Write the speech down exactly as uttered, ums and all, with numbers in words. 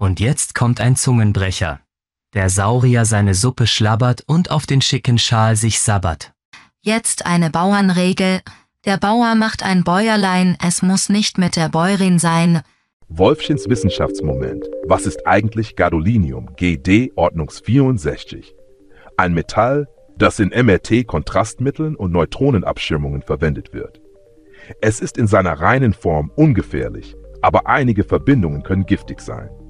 Und jetzt kommt ein Zungenbrecher. Der Saurier seine Suppe schlabbert und auf den schicken Schal sich sabbert. Jetzt eine Bauernregel. Der Bauer macht ein Bäuerlein, es muss nicht mit der Bäuerin sein. Wolfchens Wissenschaftsmoment. Was ist eigentlich Gadolinium, G D ordnungsvierundsechzig? Ein Metall, das in M R T-Kontrastmitteln und Neutronenabschirmungen verwendet wird. Es ist in seiner reinen Form ungefährlich, aber einige Verbindungen können giftig sein.